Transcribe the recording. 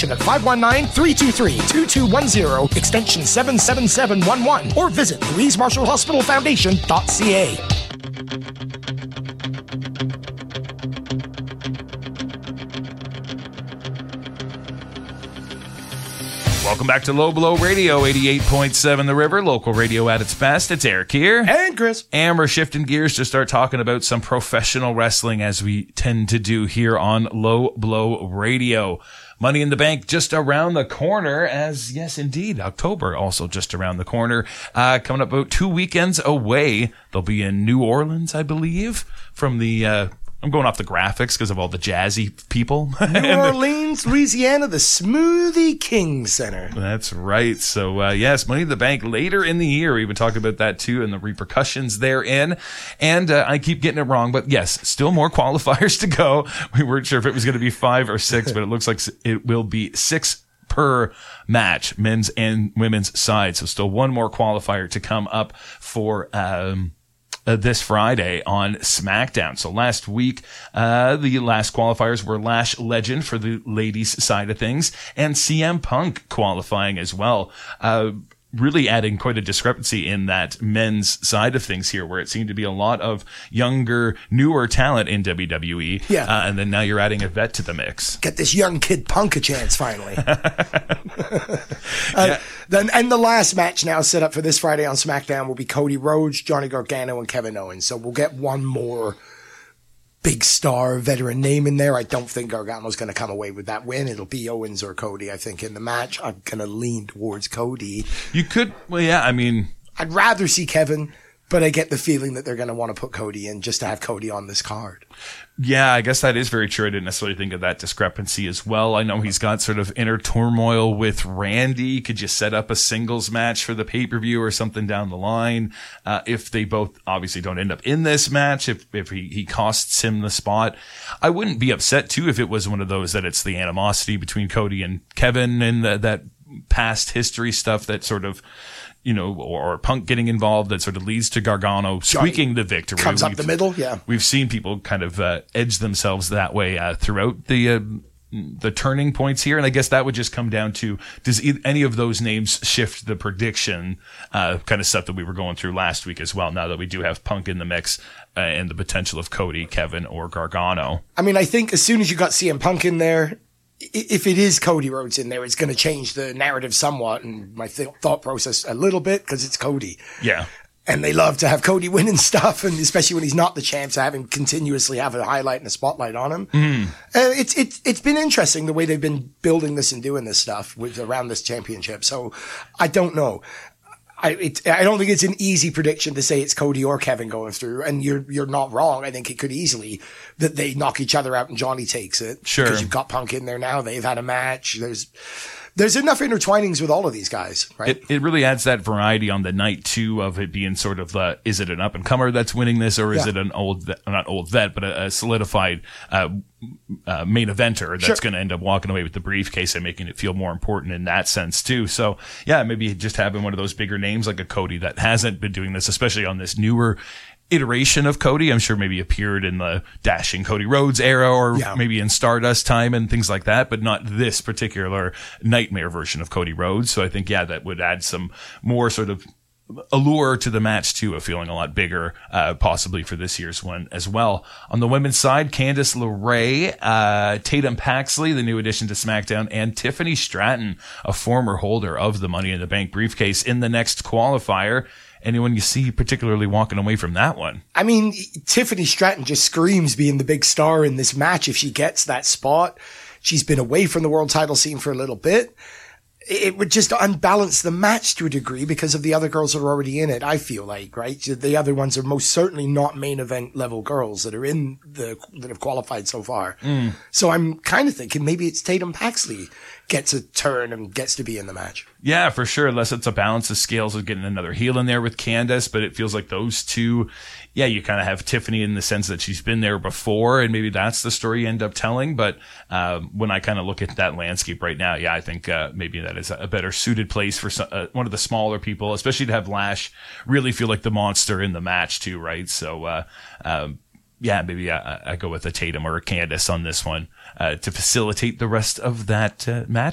information at 519-323-2210, extension 77711, or visit LouiseMarshallHospitalFoundation.ca. Welcome back to Low Blow Radio, 88.7 The River, local radio at its best. It's Eric here. And Chris. And we're shifting gears to start talking about some professional wrestling, as we tend to do here on Low Blow Radio. Money in the Bank just around the corner, as yes, indeed, October also just around the corner. Coming up about 2 weekends away. They'll be in New Orleans, I believe, from the... I'm going off the graphics because of all the jazzy people. New Orleans, Louisiana, the Smoothie King Center. That's right. So, yes, Money in the Bank later in the year. We've been talking about that too and the repercussions therein. And I keep getting it wrong, but yes, still more qualifiers to go. We weren't sure if it was going to be 5 or 6, but it looks like it will be 6 per match, men's and women's side. So still one more qualifier to come up for this Friday on SmackDown. So last week, the last qualifiers were Lash Legend for the ladies' side of things, and CM Punk qualifying as well. Really adding quite a discrepancy in that men's side of things here, where it seemed to be a lot of younger, newer talent in WWE. Yeah. And then now you're adding a vet to the mix. Get this young kid Punk a chance, finally. And the last match now set up for this Friday on SmackDown will be Cody Rhodes, Johnny Gargano, and Kevin Owens. So we'll get one more big star veteran name in there. I don't think Gargano's going to come away with that win. It'll be Owens or Cody, I think, in the match. I'm going to lean towards Cody. You could, well, yeah, I mean, I'd rather see Kevin, but I get the feeling that they're going to want to put Cody in just to have Cody on this card. Yeah, I guess that is very true. I didn't necessarily think of that discrepancy as well. I know he's got sort of inner turmoil with Randy. Could you set up a singles match for the pay-per-view or something down the line? If they both obviously don't end up in this match, if he costs him the spot, I wouldn't be upset too if it was one of those that it's the animosity between Cody and Kevin and that past history stuff that sort of, you know, or Punk getting involved that sort of leads to Gargano squeaking the victory. Comes up the middle, yeah. We've seen people kind of edge themselves that way throughout the turning points here, and I guess that would just come down to, does any of those names shift the prediction kind of stuff that we were going through last week as well, now that we do have Punk in the mix and the potential of Cody, Kevin, or Gargano? I mean, I think as soon as you got CM Punk in there, if it is Cody Rhodes in there, it's going to change the narrative somewhat and my thought process a little bit, because it's Cody. Yeah. And they love to have Cody winning stuff, and especially when he's not the champ, to have him continuously have a highlight and a spotlight on him. It's been interesting the way they've been building this and doing this stuff around this championship. So I don't know. I don't think it's an easy prediction to say it's Cody or Kevin going through, and you're not wrong. I think it could easily that they knock each other out and Johnny takes it. Sure. Because you've got Punk in there now. They've had a match. There's enough intertwinings with all of these guys, right? It really adds that variety on the night too, of it being sort of is it an up and comer that's winning this, or is it an not old vet, but a solidified main eventer that's going to end up walking away with the briefcase and making it feel more important in that sense too. So yeah, maybe just having one of those bigger names like a Cody that hasn't been doing this, especially on this newer iteration of Cody. I'm sure maybe appeared in the Dashing Cody Rhodes era, or maybe in Stardust time and things like that, but not this particular nightmare version of Cody Rhodes. So I think, yeah, that would add some more sort of allure to the match too, of feeling a lot bigger, possibly for this year's one as well. On the women's side, Candice LeRae, Tatum Paxley, the new addition to SmackDown, and Tiffany Stratton, a former holder of the Money in the Bank briefcase, in the next qualifier. Anyone you see particularly walking away from that one? I mean, Tiffany Stratton just screams being the big star in this match if she gets that spot. She's been away from the world title scene for a little bit. It would just unbalance the match to a degree because of the other girls that are already in it, I feel like, right? The other ones are most certainly not main event level girls that are that have qualified so far. So I'm kind of thinking maybe it's Tatum Paxley gets a turn and gets to be in the match. Yeah, for sure. Unless it's a balance of scales of getting another heel in there with Candice, but it feels like those two, yeah, you kind of have Tiffany in the sense that she's been there before, and maybe that's the story you end up telling. But when I kind of look at that landscape right now, yeah, I think maybe that is a better suited place for one of the smaller people, especially to have Lash really feel like the monster in the match too, right? So yeah, maybe I go with a Tatum or a Candice on this one to facilitate the rest of that match.